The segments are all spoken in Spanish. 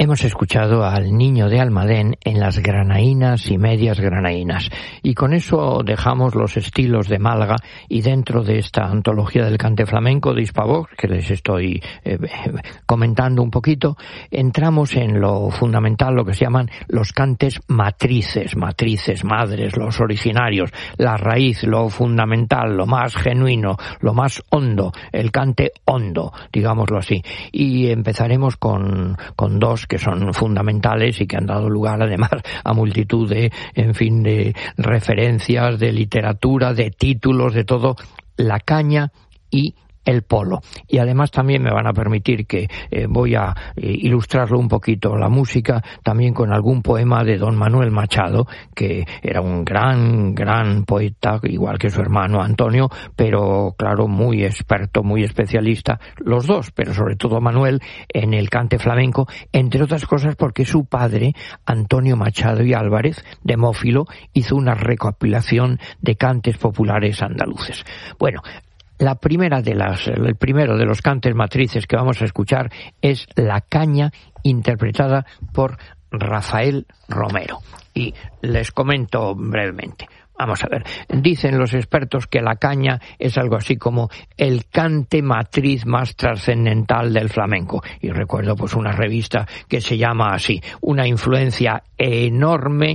Hemos escuchado al Niño de Almadén en las granaínas y medias granaínas, y con eso dejamos los estilos de Málaga, y dentro de esta antología del cante flamenco de Hispavox, que les estoy comentando un poquito, entramos en lo fundamental, lo que se llaman los cantes matrices, madres, los originarios, la raíz, lo fundamental, lo más genuino, lo más hondo, el cante hondo, digámoslo así. Y empezaremos con dos que son fundamentales y que han dado lugar además a multitud de referencias, de literatura, de títulos, de todo, la caña y el polo. Y además también me van a permitir que voy a ilustrarlo un poquito, la música, también con algún poema de don Manuel Machado, que era un gran poeta, igual que su hermano Antonio, pero claro, muy experto, muy especialista, los dos, pero sobre todo Manuel, en el cante flamenco, entre otras cosas porque su padre, Antonio Machado y Álvarez, demófilo, hizo una recopilación de cantes populares andaluces. Bueno, el primero de los cantes matrices que vamos a escuchar es La Caña, interpretada por Rafael Romero. Y les comento brevemente. Vamos a ver, dicen los expertos que la caña es algo así como el cante matriz más trascendental del flamenco. Y recuerdo pues una revista que se llama así, una influencia enorme,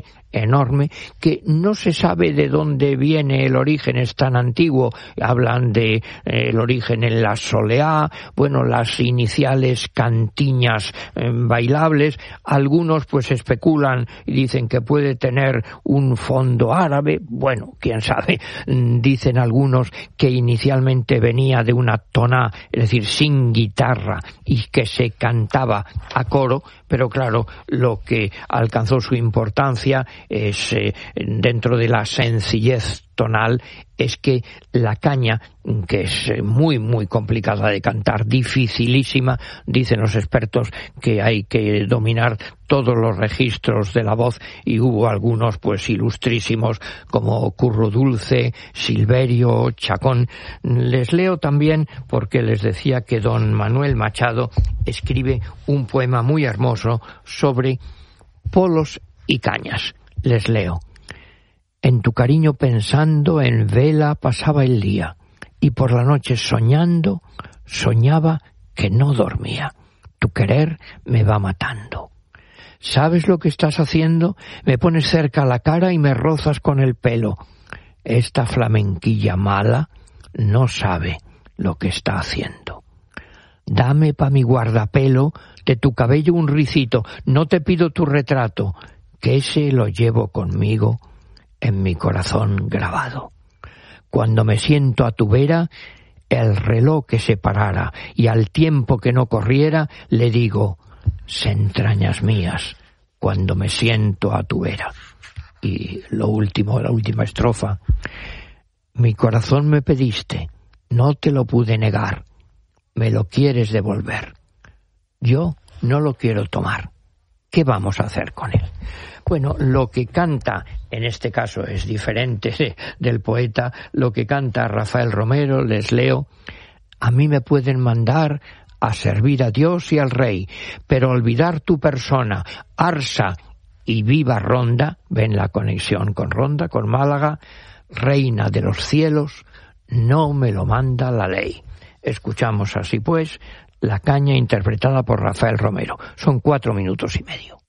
que no se sabe de dónde viene el origen, es tan antiguo. Hablan de el origen en la soleá, bueno, las iniciales cantiñas bailables. Algunos pues especulan y dicen que puede tener un fondo árabe. Bueno, quién sabe. Dicen algunos que inicialmente venía de una toná, es decir, sin guitarra, y que se cantaba a coro, pero claro, lo que alcanzó su importancia es, dentro de la sencillez tonal, es que la caña, que es muy complicada de cantar, dificilísima, dicen los expertos que hay que dominar todos los registros de la voz, y hubo algunos pues ilustrísimos como Curro Dulce, Silverio, Chacón. Les leo también porque les decía que don Manuel Machado escribe un poema muy hermoso sobre polos y cañas. Les leo. En tu cariño pensando, en vela pasaba el día, y por la noche soñando, soñaba que no dormía. Tu querer me va matando. ¿Sabes lo que estás haciendo? Me pones cerca la cara y me rozas con el pelo. Esta flamenquilla mala no sabe lo que está haciendo. Dame pa' mi guardapelo de tu cabello un ricito, no te pido tu retrato, que ese lo llevo conmigo en mi corazón grabado. Cuando me siento a tu vera, el reloj que se parara y al tiempo que no corriera, le digo, se entrañas mías, cuando me siento a tu vera. Y la última estrofa. Mi corazón me pediste, no te lo pude negar, me lo quieres devolver. Yo no lo quiero tomar. ¿Qué vamos a hacer con él? Bueno, lo que canta, en este caso es diferente del poeta, lo que canta Rafael Romero, les leo, a mí me pueden mandar a servir a Dios y al Rey, pero olvidar tu persona, Arsa y viva Ronda, ven la conexión con Ronda, con Málaga, reina de los cielos, no me lo manda la ley. Escuchamos así pues La Caña, interpretada por Rafael Romero. Son 4 minutos y medio.